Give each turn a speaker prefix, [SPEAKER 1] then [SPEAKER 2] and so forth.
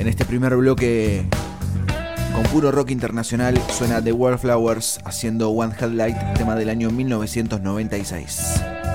[SPEAKER 1] En este primer bloque, con puro rock internacional, suena The Wallflowers haciendo One Headlight, tema del año 1996.